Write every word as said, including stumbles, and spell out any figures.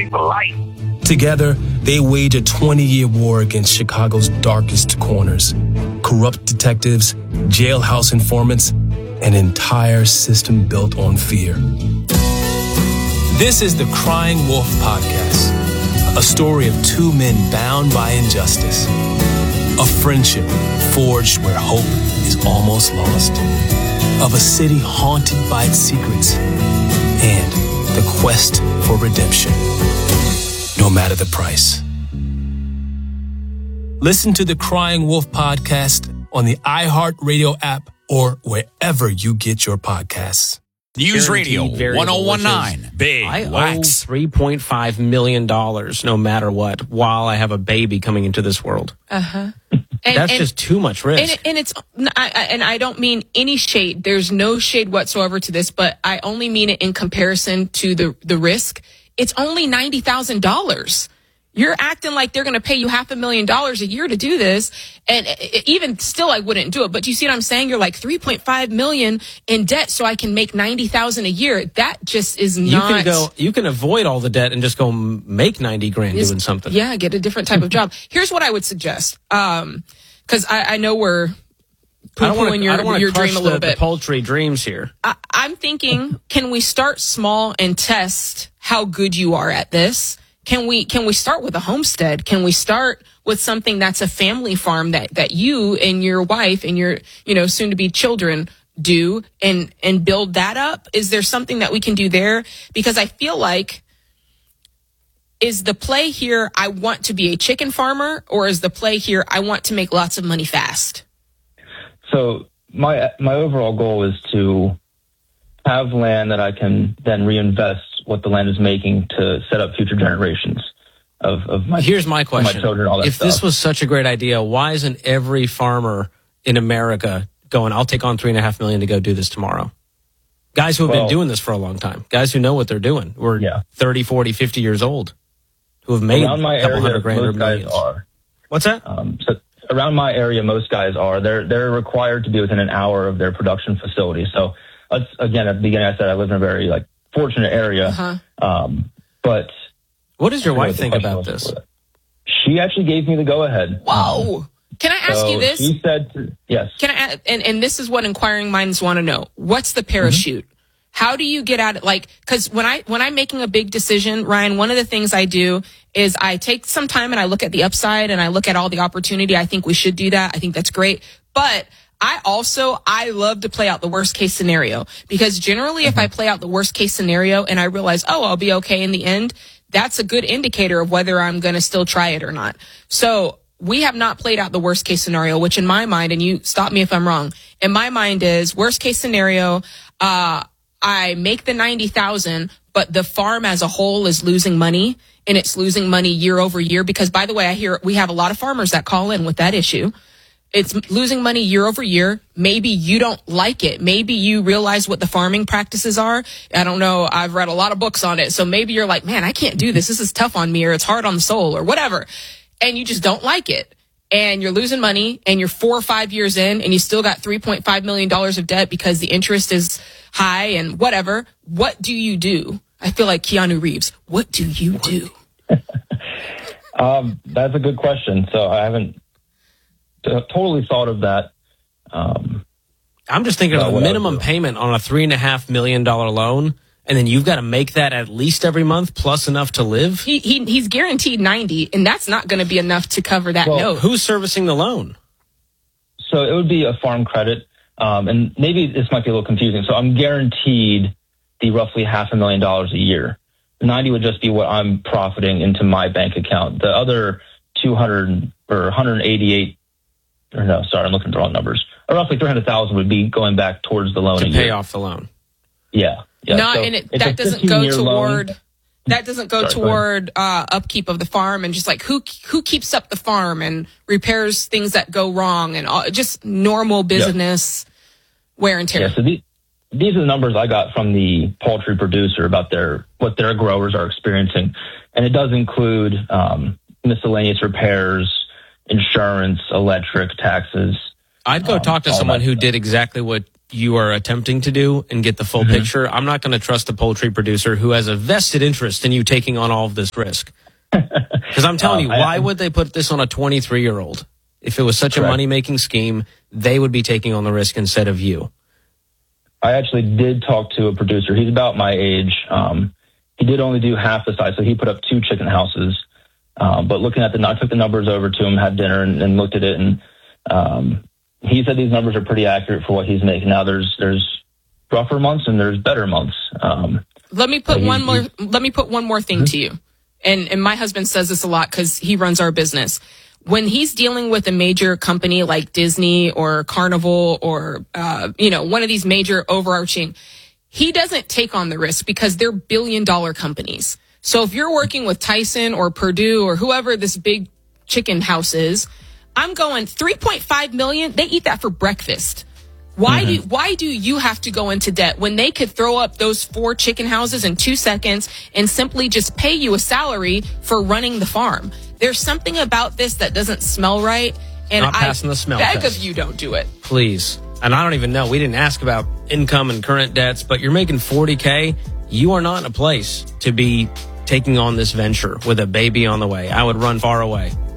for life. Together, they wage a twenty-year war against Chicago's darkest corners. Corrupt detectives, jailhouse informants, an entire system built on fear. This is the Crying Wolf Podcast, a story of two men bound by injustice, a friendship forged where hope is almost lost, of a city haunted by its secrets, and the quest for redemption, no matter the price. Listen to the Crying Wolf Podcast on the iHeartRadio app or wherever you get your podcasts. News Radio one oh one nine. Big I Wax. owe three point five million dollars no matter what while I have a baby coming into this world. Uh-huh. And, That's and, just too much risk. And, and it's I, I, and I don't mean any shade. There's no shade whatsoever to this, but I only mean it in comparison to the, the risk. It's only ninety thousand dollars. You're acting like they're going to pay you half a million dollars a year to do this. And even still, I wouldn't do it. But you see what I'm saying? You're like three point five million in debt so I can make ninety thousand a year. That just is not. You can go, you can avoid all the debt and just go make ninety grand doing something. Yeah, get a different type of job. Here's what I would suggest. Um, cause I, I know we're poo-pooing your, your dream a little the, bit. The paltry dreams here. I, I'm thinking, can we start small and test how good you are at this? Can we can we start with a homestead? Can we start with something that's a family farm that, that you and your wife and your, you know, soon to be children do and and build that up? Is there something that we can do there? Because I feel like, is the play here, I want to be a chicken farmer, or is the play here, I want to make lots of money fast? So my my overall goal is to have land that I can then reinvest what the land is making to set up future generations of, of my Here's my question. My children, all that if stuff. This was such a great idea, why isn't every farmer in America going, I'll take on three and a half million to go do this tomorrow? Guys who have well, been doing this for a long time. Guys who know what they're doing. We're yeah. thirty, forty, fifty years old who have made around my a couple area, hundred grand most or guys millions. Are. What's that? Um, so around my area, most guys are. They're, they're required to be within an hour of their production facility. So let's, again, at the beginning I said I live in a very like fortunate area. Uh-huh. Um, but what does your wife think about this? She actually gave me the go ahead. Whoa. Can I ask so you this? She said, to, yes. Can I, and, and this is what inquiring minds want to know. What's the parachute? Mm-hmm. How do you get out of, like, cause when I, when I'm making a big decision, Ryan, one of the things I do is I take some time and I look at the upside and I look at all the opportunity. I think we should do that. I think that's great. But I also, I love to play out the worst case scenario, because generally mm-hmm. if I play out the worst case scenario and I realize, oh, I'll be okay in the end, that's a good indicator of whether I'm going to still try it or not. So we have not played out the worst case scenario, which in my mind, and you stop me if I'm wrong, in my mind is worst case scenario, uh, I make the ninety thousand, but the farm as a whole is losing money, and it's losing money year over year. Because by the way, I hear we have a lot of farmers that call in with that issue. It's losing money year over year. Maybe you don't like it. Maybe you realize what the farming practices are. I don't know. I've read a lot of books on it. So maybe you're like, man, I can't do this. This is tough on me, or it's hard on the soul, or whatever. And you just don't like it. And you're losing money, and you're four or five years in, and you still got three point five million dollars of debt because the interest is high and whatever. What do you do? I feel like Keanu Reeves. What do you do? um, that's a good question. So I haven't totally thought of that. Um, I'm just thinking of the minimum payment on a three and a half million dollar loan, and then you've got to make that at least every month plus enough to live. He, he he's guaranteed ninety, and that's not going to be enough to cover that well, note. Who's servicing the loan? So it would be a farm credit, um, and maybe this might be a little confusing. So I'm guaranteed the roughly half a million dollars a year. ninety would just be what I'm profiting into my bank account. The other two hundred or one hundred eighty-eight. Or no, sorry, I'm looking at the wrong numbers. Or roughly three hundred thousand would be going back towards the loan to a pay year. off the loan. Yeah, yeah. No, so and it, that doesn't go toward loan. that doesn't go sorry, toward go uh, upkeep of the farm, and just like who who keeps up the farm and repairs things that go wrong, and all, just normal business yep. wear and tear. Yeah, so these these are the numbers I got from the poultry producer about their what their growers are experiencing, and it does include um, miscellaneous repairs, insurance, electric, taxes. I'd go um, talk to someone who did exactly what you are attempting to do and get the full mm-hmm. picture, I'm not going to trust a poultry producer who has a vested interest in you taking on all of this risk. Because I'm telling um, you, why I, would they put this on a twenty-three-year-old? If it was such correct. a money-making scheme, they would be taking on the risk instead of you. I actually did talk to a producer. He's about my age. Um, he did only do half the size, so he put up two chicken houses. Um, but looking at the, I took the numbers over to him, had dinner, and, and looked at it, and um, he said these numbers are pretty accurate for what he's making. Now, there's there's rougher months and there's better months. Um, let me put one more. Let me put one more thing mm-hmm. to you. And and my husband says this a lot because he runs our business. When he's dealing with a major company like Disney or Carnival or uh, you know one of these major overarching, he doesn't take on the risk because they're billion dollar companies. So if you're working with Tyson or Purdue or whoever this big chicken house is, I'm going three point five million. They eat that for breakfast. Why mm-hmm. do why do you have to go into debt when they could throw up those four chicken houses in two seconds and simply just pay you a salary for running the farm? There's something about this that doesn't smell right, and Not passing I the smell beg test. of you, don't do it. Please. And I don't even know. We didn't ask about income and current debts, but you're making forty K. You are not in a place to be taking on this venture with a baby on the way. I would run far away.